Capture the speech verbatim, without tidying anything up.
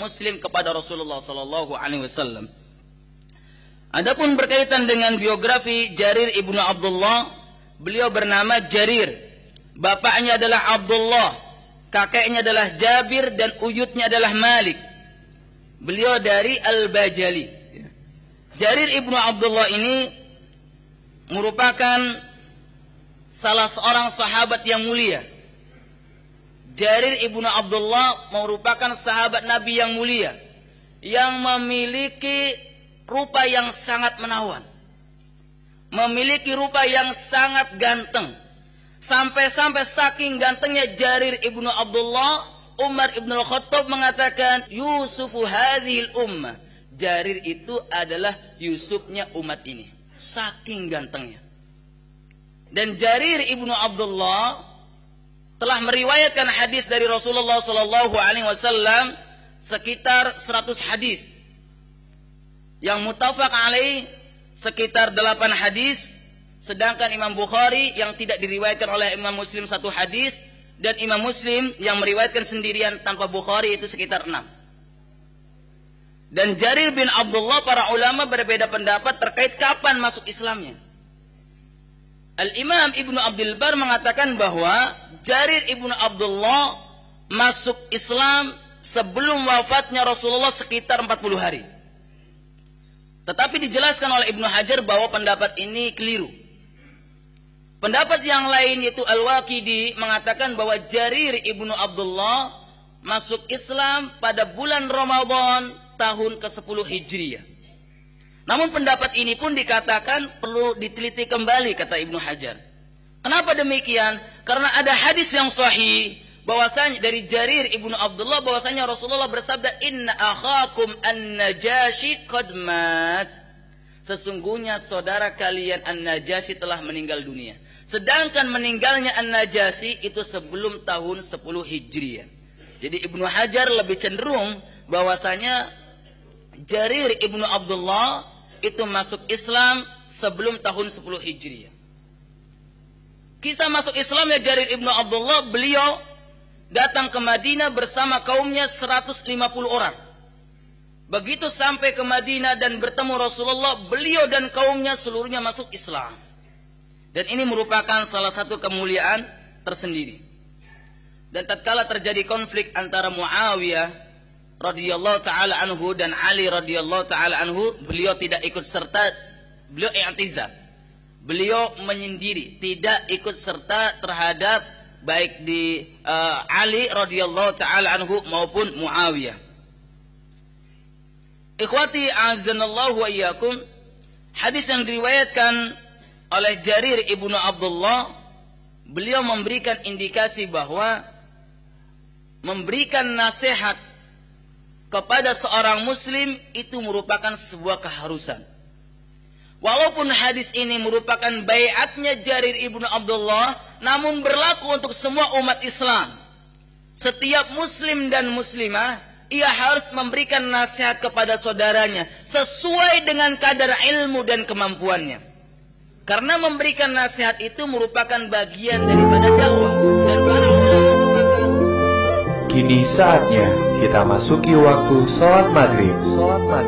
Muslim kepada Rasulullah sallallahu alaihi wasallam. Adapun berkaitan dengan biografi Jarir ibnu Abdullah, beliau bernama Jarir. Bapaknya adalah Abdullah, kakeknya adalah Jabir, dan uyutnya adalah Malik. Beliau dari Al-Bajali. Jarir ibnu Abdullah ini merupakan salah seorang sahabat yang mulia. Jarir ibnu Abdullah merupakan sahabat Nabi yang mulia, yang memiliki rupa yang sangat menawan, memiliki rupa yang sangat ganteng. Sampai-sampai saking gantengnya Jarir ibnu Abdullah, Umar ibnu Khattab mengatakan, Yusufu hadhil ummah. Jarir itu adalah Yusufnya umat ini. Saking gantengnya. Dan Jarir ibnu Abdullah telah meriwayatkan hadis dari Rasulullah sallallahu alaihi wasallam sekitar seratus hadis. Yang muttafaq alaih sekitar delapan hadis. Sedangkan Imam Bukhari yang tidak diriwayatkan oleh Imam Muslim satu hadis, dan Imam Muslim yang meriwayatkan sendirian tanpa Bukhari itu sekitar enam. Dan Jarir bin Abdullah, para ulama berbeda pendapat terkait kapan masuk Islamnya. Al-Imam Ibnu Abdul Bar mengatakan bahwa Jarir ibnu Abdullah masuk Islam sebelum wafatnya Rasulullah sekitar empat puluh hari. Tetapi dijelaskan oleh Ibnu Hajar bahwa pendapat ini keliru. Pendapat yang lain yaitu Al-Waqidi mengatakan bahwa Jarir ibnu Abdullah masuk Islam pada bulan Ramadan tahun ke sepuluh Hijriyah. Namun pendapat ini pun dikatakan perlu diteliti kembali, kata Ibnu Hajar. Kenapa demikian? Karena ada hadis yang sahih bahwasanya dari Jarir ibnu Abdullah bahwasanya Rasulullah bersabda, Inna akhakum an-Najashi qad mat. Sesungguhnya saudara kalian An-Najashi telah meninggal dunia. Sedangkan meninggalnya An-Najashi itu sebelum tahun sepuluh Hijriyah. Jadi Ibnu Hajar lebih cenderung bahwasanya Jarir ibnu Abdullah itu masuk Islam sebelum tahun sepuluh Hijriyah. Kisah masuk Islamnya Jarir ibnu Abdullah, beliau datang ke Madinah bersama kaumnya seratus lima puluh orang. Begitu sampai ke Madinah dan bertemu Rasulullah, beliau dan kaumnya seluruhnya masuk Islam. Dan ini merupakan salah satu kemuliaan tersendiri. Dan tatkala terjadi konflik antara Muawiyah radhiyallahu taala anhu dan Ali radhiyallahu taala anhu, beliau tidak ikut serta, beliau i'tizal. Beliau menyendiri, tidak ikut serta terhadap baik di uh, Ali radhiyallahu taala anhu maupun Muawiyah. Ikhwati a'azzanallahu wa iyyakum, hadis yang diriwayatkan oleh Jarir ibnu Abdullah, beliau memberikan indikasi bahwa memberikan nasihat kepada seorang muslim itu merupakan sebuah keharusan. Walaupun hadis ini merupakan baiatnya Jarir ibnu Abdullah, namun berlaku untuk semua umat Islam. Setiap muslim dan muslimah, ia harus memberikan nasihat kepada saudaranya sesuai dengan kadar ilmu dan kemampuannya. Karena memberikan nasihat itu merupakan bagian daripada dakwah. Dan para ulama sepakat. Kini saatnya kita masuki waktu sholat maghrib. Sholat maghrib.